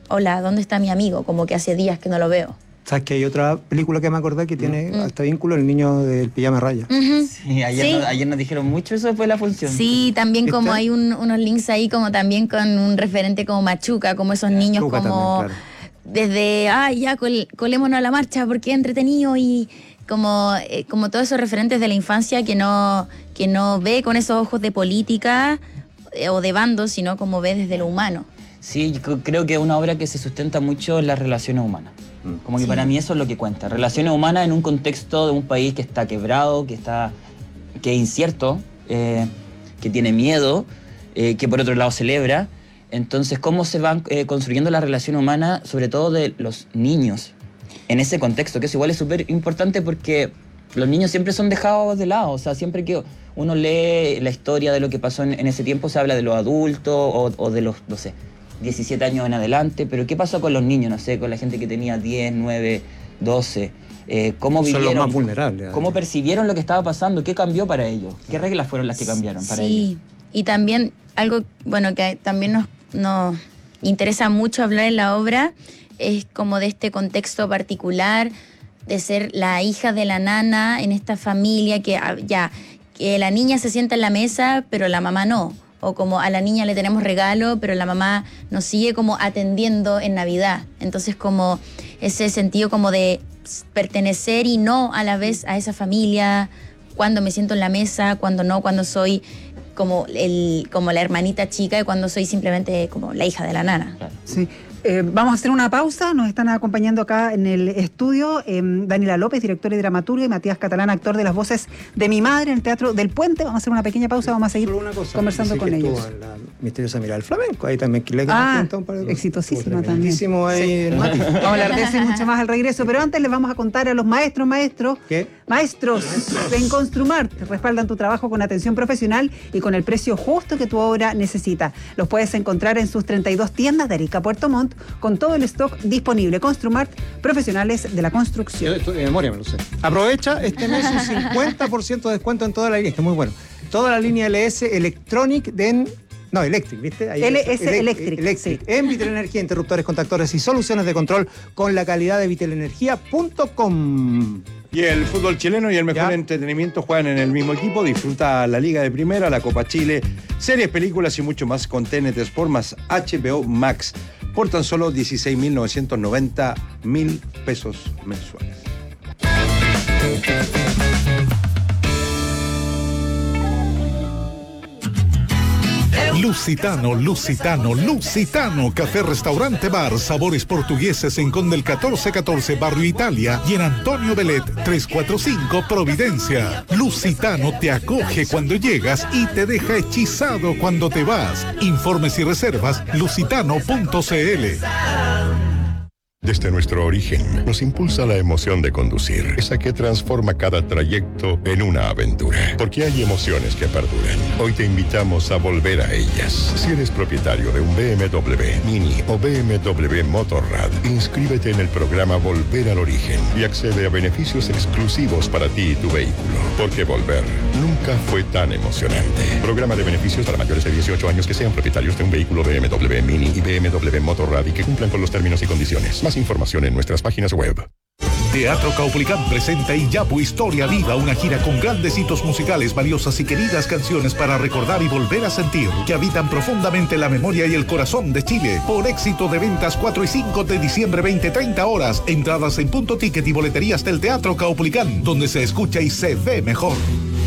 hola, ¿dónde está mi amigo? Como que hace días que no lo veo. ¿Sabes que hay otra película que me acordé que tiene hasta vínculo, El niño del pijama raya? Sí, ayer nos dijeron mucho eso después de la función. Sí, también como hay unos links ahí como también con un referente como Machuca, como esos niños Machuca como también, claro. desde, ya colémonos a la marcha porque es entretenido y como todos esos referentes de la infancia que no ve con esos ojos de política o de bando, sino como ve desde lo humano. Sí, yo creo que es una obra que se sustenta mucho en las relaciones humanas. Como que para mí eso es lo que cuenta. Relaciones humanas en un contexto de un país que está quebrado, que es incierto, que tiene miedo, que por otro lado celebra. Entonces, cómo se van construyendo las relaciones humanas, sobre todo de los niños, en ese contexto, que eso igual es súper importante porque los niños siempre son dejados de lado. O sea, siempre que uno lee la historia de lo que pasó en ese tiempo, se habla de los adultos o de los, no sé, 17 años en adelante, pero ¿qué pasó con los niños? No sé, con la gente que tenía 10, 9, 12. ¿Cómo vivieron? Son los más vulnerables. ¿Cómo percibieron lo que estaba pasando? ¿Qué cambió para ellos? ¿Qué reglas fueron las que cambiaron para ellos? Sí, y también algo, bueno, que también nos interesa mucho hablar en la obra, es como de este contexto particular, de ser la hija de la nana en esta familia, que la niña se sienta en la mesa, pero la mamá no. O como a la niña le tenemos regalo, pero la mamá nos sigue como atendiendo en Navidad. Entonces como ese sentido como de pertenecer y no a la vez a esa familia, cuando me siento en la mesa, cuando no, cuando soy como la hermanita chica y cuando soy simplemente como la hija de la nana. Sí. Vamos a hacer una pausa. Nos están acompañando acá en el estudio Daniela López, directora y dramaturga, y Matías Catalán, actor de las voces de Mi Madre en el Teatro del Puente. Vamos a hacer una pequeña pausa, vamos a seguir conversando con ellos. En la misteriosa mirada del flamenco, ahí también exitosísima también. Ahí Vamos a hablar de eso y mucho más al regreso, pero antes les vamos a contar a los maestros. ¿Qué? Maestros en Construmart respaldan tu trabajo con atención profesional y con el precio justo que tu obra necesita. Los puedes encontrar en sus 32 tiendas de Arica, Puerto Montt, con todo el stock disponible. Construmart, profesionales de la construcción. Yo estoy de memoria, me lo sé. Aprovecha este mes un 50% de descuento en toda la línea, está muy bueno. Toda la línea LS Electronic Electric, ¿viste? Ahí LS Electric. Sí. En Vitelenergia, interruptores, contactores y soluciones de control con la calidad de vitelenergia.com. Y el fútbol chileno y el mejor entretenimiento juegan en el mismo equipo. Disfruta la Liga de Primera, la Copa Chile, series, películas y mucho más con TNT Sport más HBO Max por tan solo 16.990 pesos mensuales. Lusitano, café, restaurante, bar, sabores portugueses en Conde el 1414, Barrio Italia, y en Antonio Belet 345, Providencia. Lusitano te acoge cuando llegas y te deja hechizado cuando te vas. Informes y reservas, lusitano.cl. Desde nuestro origen, nos impulsa la emoción de conducir, esa que transforma cada trayecto en una aventura. Porque hay emociones que perduran. Hoy te invitamos a volver a ellas. Si eres propietario de un BMW Mini o BMW Motorrad, inscríbete en el programa Volver al Origen y accede a beneficios exclusivos para ti y tu vehículo. Porque volver nunca fue tan emocionante. Programa de beneficios para mayores de 18 años que sean propietarios de un vehículo BMW Mini y BMW Motorrad y que cumplan con los términos y condiciones. Más información en nuestras páginas web. Teatro Caupolicán presenta Iyapu Historia Viva, una gira con grandes hitos musicales, valiosas y queridas canciones para recordar y volver a sentir, que habitan profundamente la memoria y el corazón de Chile. Por éxito de ventas 4 y 5 de diciembre, 20-30 horas. Entradas en Punto Ticket y boleterías del Teatro Caupolicán, donde se escucha y se ve mejor.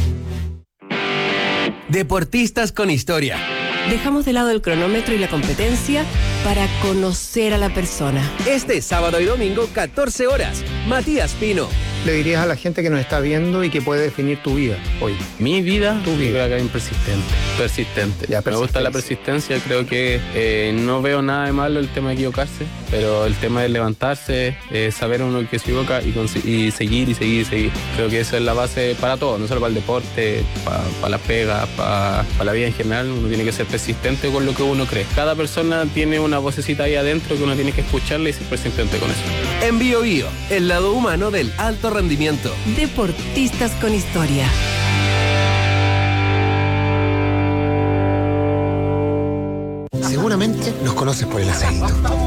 Deportistas con historia. Dejamos de lado el cronómetro y la competencia para conocer a la persona. Este sábado y domingo, 14 horas. Matías Pino. Le dirías a la gente que nos está viendo y que puede definir tu vida hoy? Mi vida, tu vida. Creo que es persistente. Me gusta la persistencia, creo que no veo nada de malo el tema de equivocarse, pero el tema de levantarse, saber uno que se equivoca y seguir. Creo que eso es la base para todo, no solo para el deporte, para la pega, para la vida en general. Uno tiene que ser persistente con lo que uno cree. Cada persona tiene una vocecita ahí adentro que uno tiene que escucharla y ser persistente con eso. En Bio Bio, el lado humano del alto rendimiento. Deportistas con historia. Seguramente nos conoces por el acento.